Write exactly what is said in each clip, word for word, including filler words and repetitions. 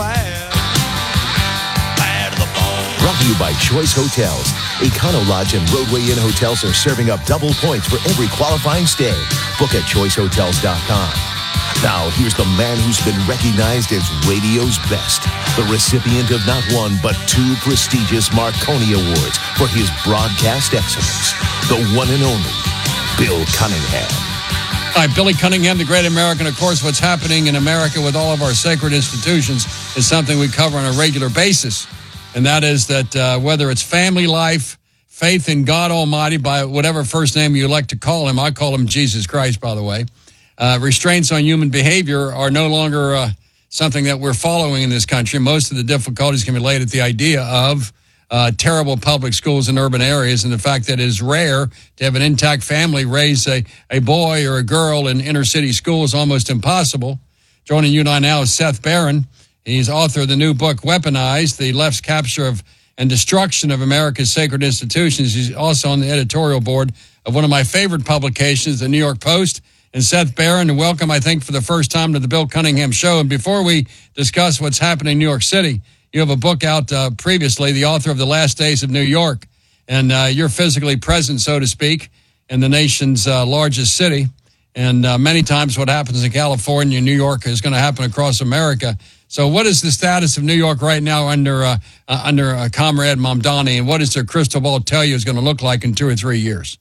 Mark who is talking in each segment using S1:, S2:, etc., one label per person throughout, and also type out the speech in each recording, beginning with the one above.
S1: bad. Bad to the bone.
S2: Brought to you by Choice Hotels. Econo Lodge and Roadway Inn hotels are serving up double points for every qualifying stay. Book at choice hotels dot com. Now, here's the man who's been recognized as radio's best, the recipient of not one, but two prestigious Marconi Awards for his broadcast excellence, the one and only Bill Cunningham.
S3: Hi, Billy Cunningham, the great American. Of course, what's happening in America with all of our sacred institutions is something we cover on a regular basis, and that is that uh, whether it's family life, faith in God Almighty, by whatever first name you like to call him, I call him Jesus Christ, by the way, Uh, restraints on human behavior are no longer uh, something that we're following in this country. Most of the difficulties can be laid at the idea of uh, terrible public schools in urban areas and the fact that it is rare to have an intact family raise a, a boy or a girl in inner city schools, almost impossible. Joining you and I now is Seth Barron. He's author of the new book, Weaponized, the left's capture of and destruction of America's sacred institutions. He's also on the editorial board of one of my favorite publications, the New York Post. And Seth Barron, and welcome, I think, for the first time to the Bill Cunningham Show. And before we discuss what's happening in New York City, you have a book out uh, previously, the author of The Last Days of New York. And uh, you're physically present, so to speak, in the nation's uh, largest city. And uh, many times what happens in California and New York is going to happen across America. So what is the status of New York right now under uh, uh, under uh, Comrade Mamdani, and what does their crystal ball tell you is going to look like in two or three years?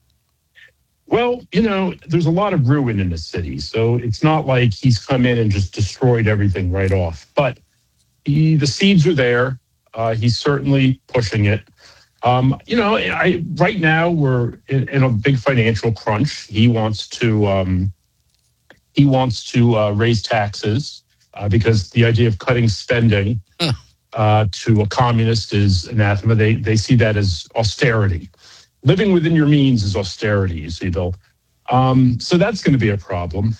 S4: Well, you know, there's a lot of ruin in the city, so it's not like he's come in and just destroyed everything right off. But he, the seeds are there. Uh, he's certainly pushing it. Um, you know, I, right now we're in, in a big financial crunch. He wants to um, he wants to uh, raise taxes uh, because the idea of cutting spending uh, to a communist is anathema. They they see that as austerity. Living within your means is austerity, you see, Bill. Um, so that's going to be a problem.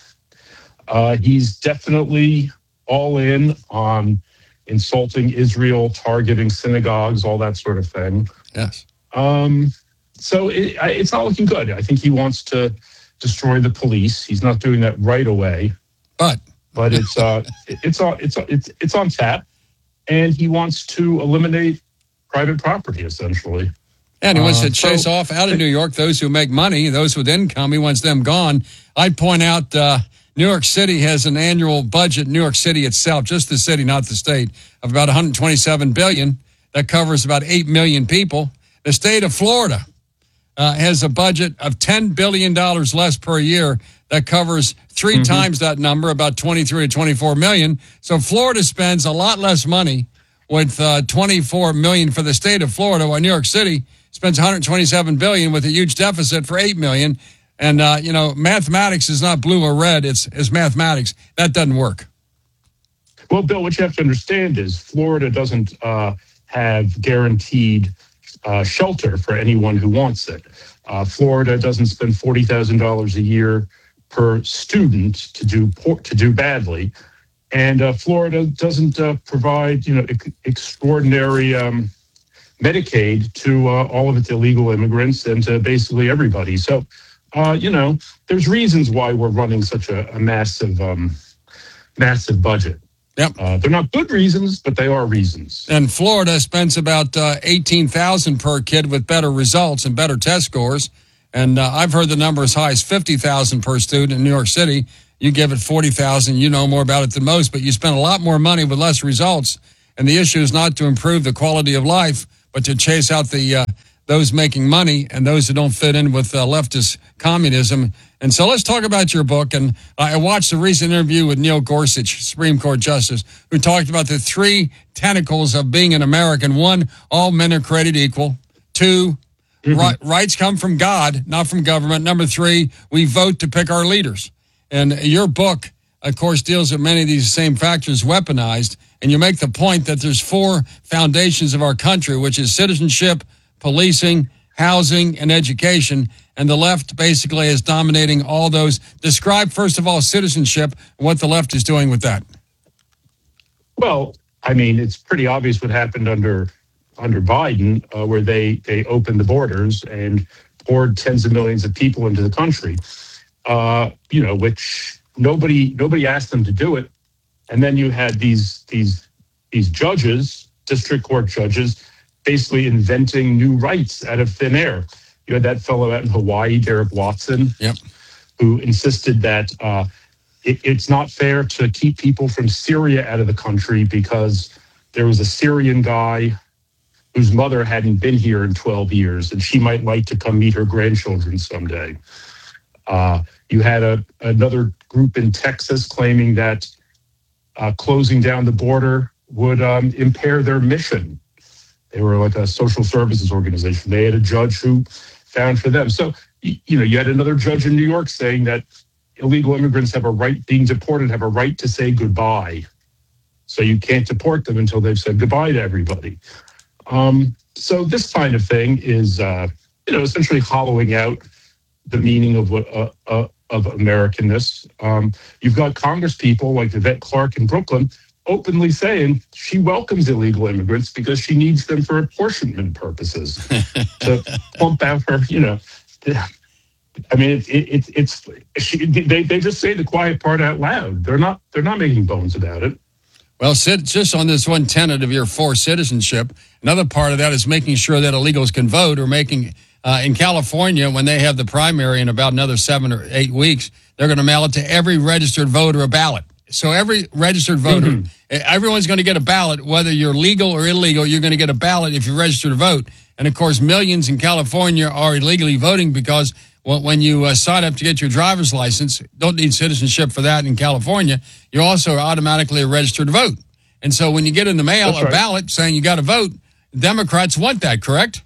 S4: Uh, he's definitely all in on insulting Israel, targeting synagogues, all that sort of thing.
S3: Yes.
S4: Um, so it, it's not looking good. I think he wants to destroy the police. He's not doing that right away,
S3: but
S4: but it's uh, it's on it's it's it's on tap, and he wants to eliminate private property essentially.
S3: And he wants to
S4: Uh,
S3: chase
S4: so-
S3: off out of New York those who make money, those with income. He wants them gone. I'd point out uh, New York City has an annual budget, New York City itself, just the city, not the state, of about one hundred twenty-seven billion dollars. That covers about eight million people. The state of Florida uh, has a budget of ten billion dollars less per year. That covers three
S4: Mm-hmm.
S3: times that number, about twenty-three to twenty-four million. So Florida spends a lot less money with uh, twenty-four million for the state of Florida, while New York City spends one hundred twenty-seven billion dollars with a huge deficit for eight million dollars. And, uh, you know, mathematics is not blue or red. It's, it's mathematics. That doesn't work.
S4: Well, Bill, what you have to understand is Florida doesn't uh, have guaranteed uh, shelter for anyone who wants it. Uh, Florida doesn't spend forty thousand dollars a year per student to do poor, to do badly. And uh, Florida doesn't uh, provide, you know, ex- extraordinary um, Medicaid to uh, all of its illegal immigrants and to basically everybody. So, uh, you know, there's reasons why we're running such a, a massive, um, massive budget.
S3: Yep.
S4: Uh, they're not good reasons, but they are reasons.
S3: And Florida spends about uh, eighteen thousand dollars per kid with better results and better test scores. And uh, I've heard the number as high as fifty thousand dollars per student in New York City. You give it forty thousand dollars, you know more about it than most, but you spend a lot more money with less results. And the issue is not to improve the quality of life, but to chase out the uh, those making money and those who don't fit in with uh, leftist communism. And so let's talk about your book. And I watched a recent interview with Neil Gorsuch, Supreme Court Justice, who talked about the three tentacles of being an American. One, all men are created equal. Two, mm-hmm. ri- rights come from God, not from government. Number three, we vote to pick our leaders. And your book, of course, deals with many of these same factors, weaponized. And you make the point that there's four foundations of our country, which is citizenship, policing, housing, and education. And the left basically is dominating all those. Describe, first of all, citizenship and what the left is doing with that.
S4: Well, I mean, it's pretty obvious what happened under under Biden, uh, where they, they opened the borders and poured tens of millions of people into the country, uh, you know, which nobody nobody asked them to do it. And then you had these these these judges, district court judges, basically inventing new rights out of thin air. You had that fellow out in Hawaii, Derek Watson,
S3: Yep.
S4: who insisted that uh, it, it's not fair to keep people from Syria out of the country because there was a Syrian guy whose mother hadn't been here in twelve years, and she might like to come meet her grandchildren someday. Uh, you had a, another group in Texas claiming that uh, closing down the border would um, impair their mission. They were like a social services organization. They had a judge who found for them. So, you know, you had another judge in New York saying that illegal immigrants have a right, being deported, have a right to say goodbye. So you can't deport them until they've said goodbye to everybody. Um, so this kind of thing is, uh, you know, essentially hollowing out the meaning of what uh, uh, of Americanness. Um, you've got Congress people like Yvette Clarke in Brooklyn openly saying she welcomes illegal immigrants because she needs them for apportionment purposes to pump out her, you know. I mean, it, it, it's she, they they just say the quiet part out loud. They're not they're not making bones about it.
S3: Well, Sid, just on this one tenet of your forced citizenship, another part of that is making sure that illegals can vote, or making, uh, in California, when they have the primary in about another seven or eight weeks, they're going to mail it to every registered voter a ballot. So every registered voter, mm-hmm. everyone's going to get a ballot, whether you're legal or illegal, you're going to get a ballot if you're registered to vote. And, of course, millions in California are illegally voting because when you uh, sign up to get your driver's license, don't need citizenship for that in California, you're also automatically registered to vote. And so when you get in the mail
S4: That's
S3: a
S4: right.
S3: ballot saying you got to vote, Democrats want that, correct?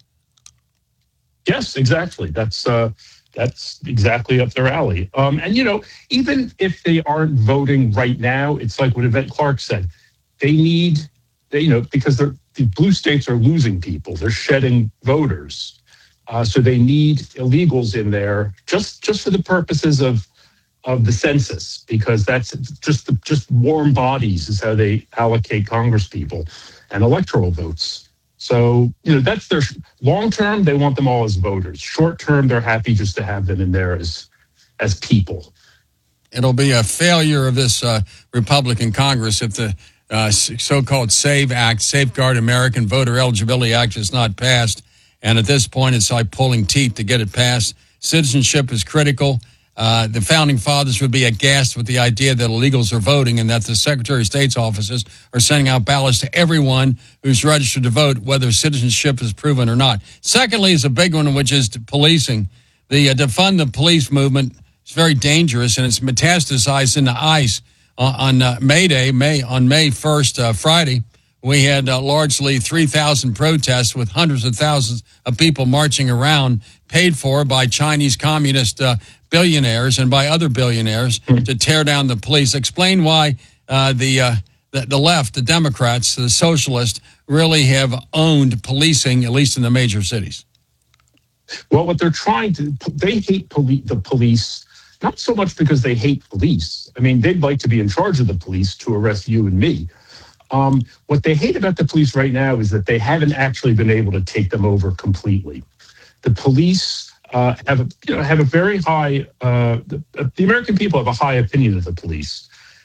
S4: Yes, exactly. That's uh, that's exactly up their alley. Um, and, you know, even if they aren't voting right now, it's like what Yvette Clarke said. They need, they, you know, because they're, the blue states are losing people. They're shedding voters. Uh, so they need illegals in there just, just for the purposes of of the census, because that's just the, just warm bodies is how they allocate Congress people and electoral votes. So, you know, that's their long term. They want them all as voters. Short term, they're happy just to have them in there as as people.
S3: It'll be a failure of this uh, Republican Congress if the uh, so-called SAVE Act, Safeguard American Voter Eligibility Act, is not passed. And at this point, it's like pulling teeth to get it passed. Citizenship is critical. Uh, the founding fathers would be aghast with the idea that illegals are voting and that the Secretary of State's offices are sending out ballots to everyone who's registered to vote, whether citizenship is proven or not. Secondly is a big one, which is policing. The uh, defund the police movement is very dangerous, and it's metastasized into ICE. Uh, on uh, May Day, May on May first, uh, Friday, we had uh, largely three thousand protests with hundreds of thousands of people marching around, paid for by Chinese communist uh, billionaires and by other billionaires mm-hmm. to tear down the police. Explain why uh, the, uh, the the left, the Democrats, the socialists, really have owned policing, at least in the major cities.
S4: Well, what they're trying to, they hate poli- the police, not so much because they hate police. I mean, they'd like to be in charge of the police to arrest you and me. Um, what they hate about the police right now is that they haven't actually been able to take them over completely. The police uh, have, a, you know, have a very high. Uh, the, the American people have a high opinion of the police,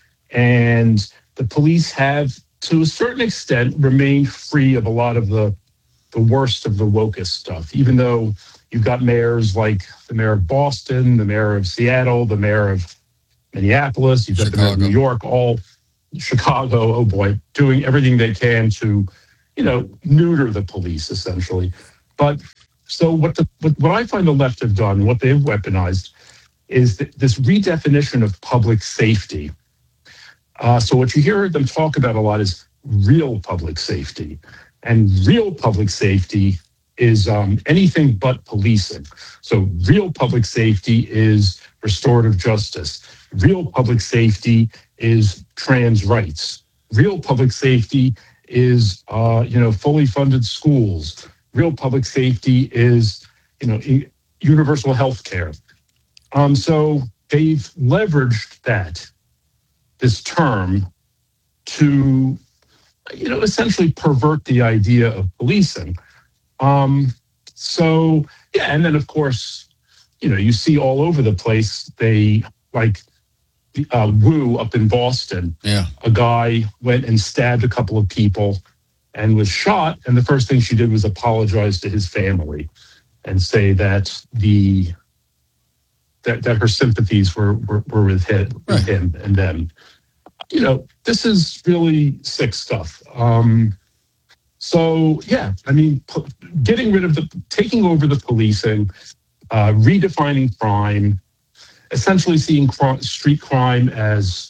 S4: and the police have, to a certain extent, remained free of a lot of the the worst of the wokest stuff. Even though you've got mayors like the mayor of Boston, the mayor of Seattle, the mayor of Minneapolis, you've got Chicago. The mayor of New York, all. Chicago, oh boy, doing everything they can to, you know, neuter the police essentially. But so what the what, what I find the left have done, what they've weaponized, is th- this redefinition of public safety. Uh, so what you hear them talk about a lot is real public safety, and real public safety is um, anything but policing. So real public safety is restorative justice. Real public safety is trans rights. Real public safety is, uh, you know, fully funded schools. Real public safety is, you know, universal health care. Um, so they've leveraged that, this term, to, you know, essentially pervert the idea of policing. Um, so, yeah, and then, of course, you know, you see all over the place, they, like, uh, Wu up in Boston.
S3: Yeah.
S4: A guy went and stabbed a couple of people and was shot. And the first thing she did was apologize to his family and say that the that, that her sympathies were were, were with him, with
S3: Right.
S4: him and them. You know, this is really sick stuff. Um, so yeah, I mean, p- getting rid of the, taking over the policing, uh, redefining crime, essentially seeing cr- street crime as,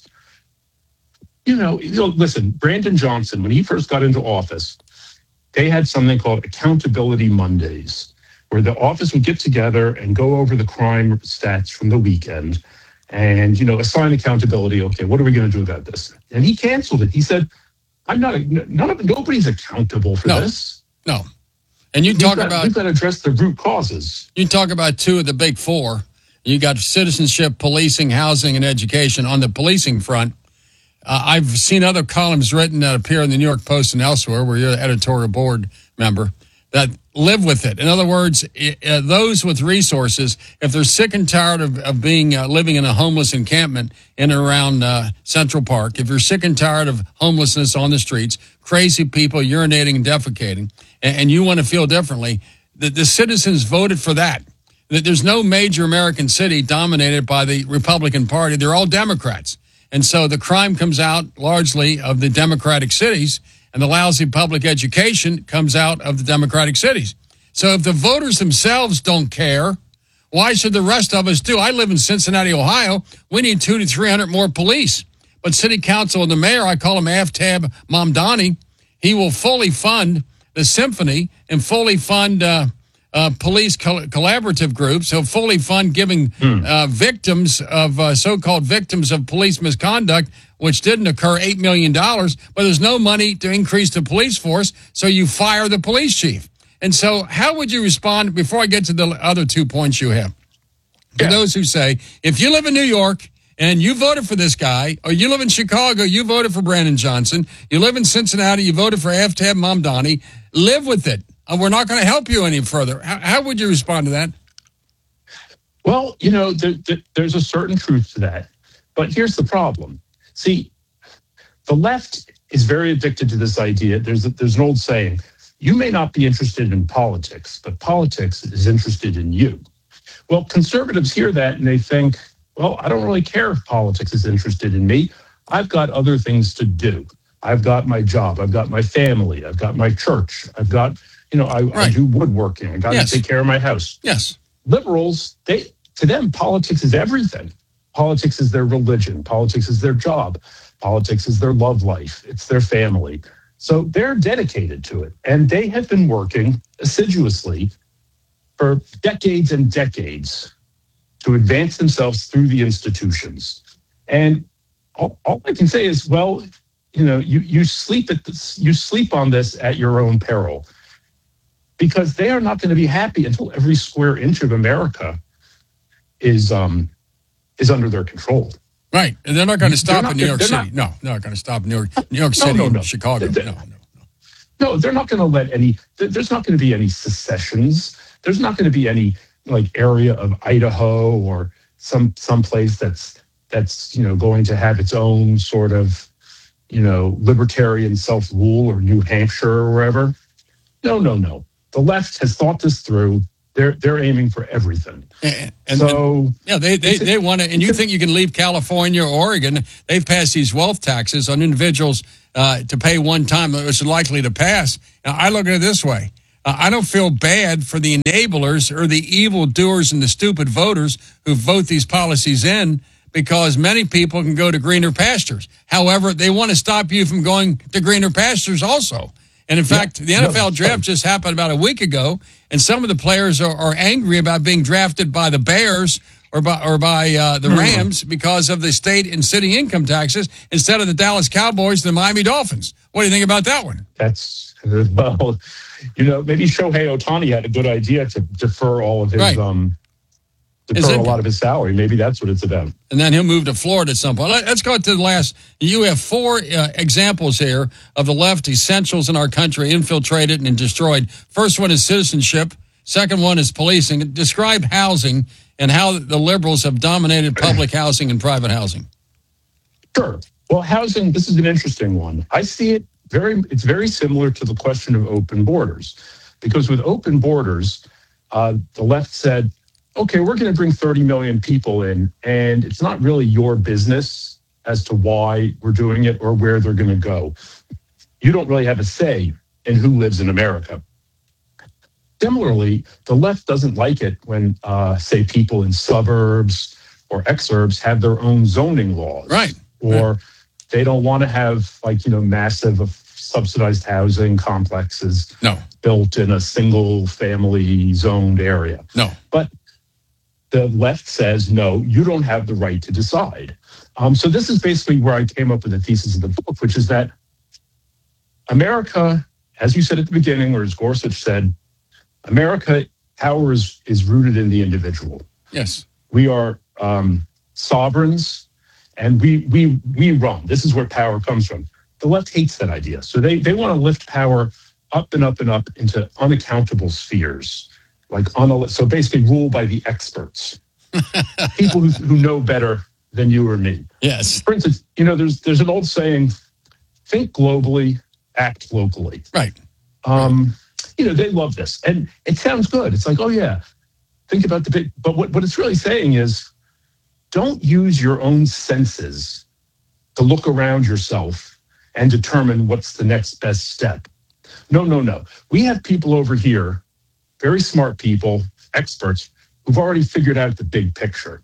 S4: you know, you know, listen, Brandon Johnson, when he first got into office, they had something called Accountability Mondays, where the office would get together and go over the crime stats from the weekend and, you know, assign accountability. Okay, what are we going to do about this? And he canceled it. He said, I'm not, none of, nobody's accountable for
S3: No.
S4: this.
S3: No. And you
S4: We've
S3: talk
S4: got,
S3: about
S4: we've got to address the root causes.
S3: you talk about two of the big four. You got citizenship, policing, housing, and education. On the policing front, uh, I've seen other columns written that appear in the New York Post and elsewhere, where you're an editorial board member, that live with it. In other words, uh, those with resources, if they're sick and tired of, of being uh, living in a homeless encampment in and around uh, Central Park, if you're sick and tired of homelessness on the streets, crazy people urinating and defecating, and, and you want to feel differently, the, the citizens voted for that. There's no major American city dominated by the Republican Party. They're all Democrats. And so the crime comes out largely of the Democratic cities, and the lousy public education comes out of the Democratic cities. So if the voters themselves don't care, why should the rest of us do? I live in Cincinnati, Ohio. We need two to three hundred more police. But city council and the mayor, I call him Aftab Mamdani, he will fully fund the symphony and fully fund uh, uh, police col- collaborative groups. He'll fully fund giving uh, victims of uh, so-called victims of police misconduct, which didn't occur, eight million dollars, but there's no money to increase the police force, so you fire the police chief. And so how would you respond, before I get to the other two points you have, to
S4: Yeah.
S3: those who say, if you live in New York and you voted for this guy, or you live in Chicago, you voted for Brandon Johnson, you live in Cincinnati, you voted for Aftab Mamdani, live with it. Uh, we're not going to help you any further. How, how would you respond to that?
S4: Well, you know, there, there, there's a certain truth to that. But here's the problem. See, the left is very addicted to this idea. There's a, there's an old saying, you may not be interested in politics, but politics is interested in you. Well, conservatives hear that and they think, well, I don't really care if politics is interested in me. I've got other things to do. I've got my job. I've got my family. I've got my church. I've got, you know, I,
S3: Right.
S4: I do woodworking. I got
S3: Yes.
S4: to take care of my house.
S3: Yes.
S4: Liberals, they to them, politics is everything. Politics is their religion. Politics is their job. Politics is their love life. It's their family. So they're dedicated to it. And they have been working assiduously for decades and decades to advance themselves through the institutions. And all, all I can say is, well, you know, you, you sleep at this, you sleep on this at your own peril, because they are not going to be happy until every square inch of America is um is under their control.
S3: Right. And they're not going to
S4: They're
S3: stop
S4: not
S3: in New
S4: gonna-
S3: York
S4: they're
S3: City.
S4: not-
S3: no, they're not going to stop in New York, New York
S4: No,
S3: City
S4: no,
S3: and
S4: no.
S3: Chicago.
S4: They-
S3: No,
S4: they-
S3: no, no.
S4: No, they're not going to let any. there- There's not going to be any secessions. There's not going to be any like area of Idaho or some some place that's that's you know going to have its own sort of you know libertarian self rule, or New Hampshire or wherever. No, no, no. The left has thought this through. They're they're aiming for everything.
S3: And, and,
S4: So
S3: yeah, they they,
S4: it's a-
S3: they want to, and you think you can leave California or Oregon? They've passed these wealth taxes on individuals uh, to pay one time, which is likely to pass. Now, I look at it this way: uh, I don't feel bad for the enablers or the evil doers and the stupid voters who vote these policies in, because many people can go to greener pastures. However, they want to stop you from going to greener pastures also. And in fact, the N F L
S4: no,
S3: draft just happened about a week ago, and some of the players are, are angry about being drafted by the Bears or by or by uh, the Rams because of the state and city income taxes instead of the Dallas Cowboys and the Miami Dolphins. What do you think about that one?
S4: that's well, you know, maybe Shohei Ohtani had a good idea to defer all of his
S3: Right.
S4: um
S3: His
S4: defer a
S3: income.
S4: lot of his salary. Maybe that's what it's about.
S3: And then he'll move to Florida at some point. Let- Let's go to the last. You have four uh, examples here of the left essentials in our country infiltrated and destroyed. First one is citizenship. Second one is policing. Describe housing and how the liberals have dominated public housing and private housing.
S4: Sure. Well, housing, this is an interesting one. I see it very, it's very similar to the question of open borders. Because with open borders, uh, the left said, okay, we're going to bring thirty million people in, and it's not really your business as to why we're doing it or where they're going to go. You don't really have a say in who lives in America. Similarly, the left doesn't like it when, uh, say, people in suburbs or exurbs have their own zoning laws.
S3: Right.
S4: Or
S3: right.
S4: they don't want to have, like, you know, massive subsidized housing complexes
S3: no.
S4: built in a single family zoned area.
S3: No.
S4: But the left says, no, you don't have the right to decide. Um, so this is basically where I came up with the thesis of the book, which is that America, as you said at the beginning, or as Gorsuch said, America, power is, is rooted in the individual.
S3: Yes.
S4: We are um, sovereigns, and we we we run. This is where power comes from. The left hates that idea. So they, they want to lift power up and up and up into unaccountable spheres, like on so basically rule by the experts, people who, who know better than you or me.
S3: Yes.
S4: For instance, you know, there's there's an old saying, think globally, act locally.
S3: Right.
S4: Um, you know, they love this. And it sounds good. It's like, oh, yeah, think about the big. But what, what it's really saying is, don't use your own senses to look around yourself and determine what's the next best step. No, no, no. We have people over here, very smart people, experts, who've already figured out the big picture.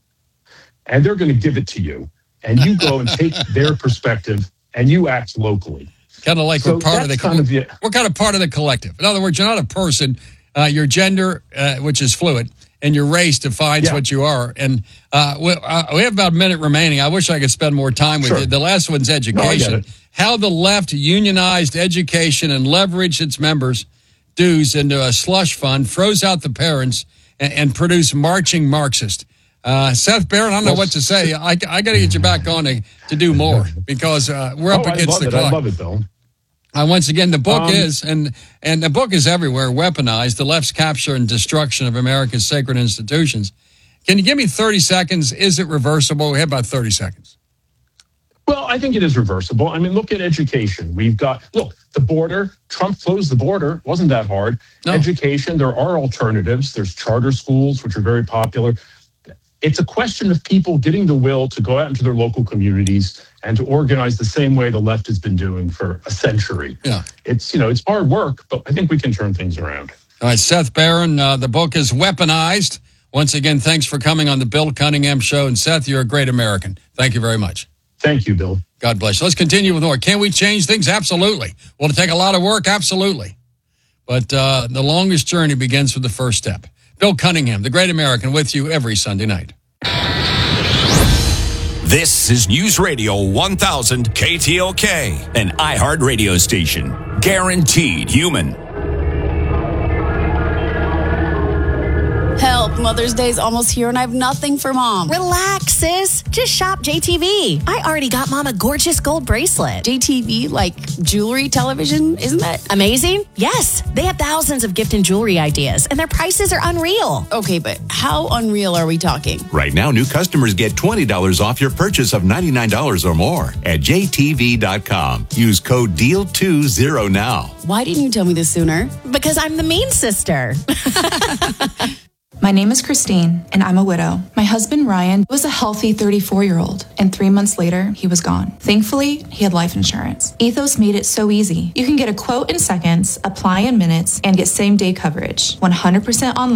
S4: And they're going to give it to you. And you go and take their perspective and you act locally.
S3: Kind of like
S4: So
S3: we're part of the,
S4: kind of the
S3: we're kind of part of the collective. In other words, you're not a person. Uh, your gender, uh, which is fluid, and your race defines
S4: Yeah.
S3: what you are. And uh, we, uh, we have about a minute remaining. I wish I could spend more time with
S4: Sure.
S3: you. The last one's
S4: No, I
S3: education.
S4: get it.
S3: How the left unionized education and leveraged its members' dues into a slush fund, froze out the parents, and, and produced marching Marxist. Uh, Seth Barron, I don't know
S4: Well,
S3: what to say. I, I got to get you back on to, to do more because uh, we're up
S4: oh, I
S3: against
S4: love
S3: the
S4: it.
S3: clock.
S4: I love it, Bill.
S3: Uh, once again, the book
S4: Um,
S3: is, and and the book is everywhere, weaponized, the left's capture and destruction of America's sacred institutions. Can you give me thirty seconds? Is it reversible? We have about thirty seconds.
S4: Well, I think it is reversible. I mean, look at education. We've got, look, the border, Trump closed the border. Wasn't that hard?
S3: No.
S4: Education, there are alternatives. There's charter schools, which are very popular. It's a question of people getting the will to go out into their local communities and to organize the same way the left has been doing for a century.
S3: Yeah.
S4: It's, you know, it's hard work, but I think we can turn things around.
S3: All right, Seth Barron, uh, the book is Weaponized. Once again, thanks for coming on the Bill Cunningham Show. And Seth, you're a great American. Thank you very much.
S4: Thank you, Bill.
S3: God bless you. Let's continue with more. Can we change things? Absolutely. Will it take a lot of work? Absolutely. But uh, the longest journey begins with the first step. Bill Cunningham, the great American, with you every Sunday night.
S1: This is News Radio one thousand K T L K, an iHeart radio station. Guaranteed human.
S5: Help, Mother's Day's almost here and I have nothing for Mom.
S6: Relax, sis. Just shop J T V. I already got Mom a gorgeous gold bracelet.
S5: J T V, like jewelry, television, isn't that
S6: Amazing? Yes. They have thousands of gift and jewelry ideas, and their prices are unreal.
S5: Okay, but how unreal are we talking?
S7: Right now, new customers get twenty dollars off your purchase of ninety-nine dollars or more at J T V dot com. Use code D E A L twenty now.
S5: Why didn't you tell me this sooner?
S6: Because I'm the mean sister.
S8: My name is Christine, and I'm a widow. My husband, Ryan, was a healthy thirty-four-year-old, and three months later, he was gone. Thankfully, he had life insurance. Ethos made it so easy. You can get a quote in seconds, apply in minutes, and get same-day coverage. one hundred percent online.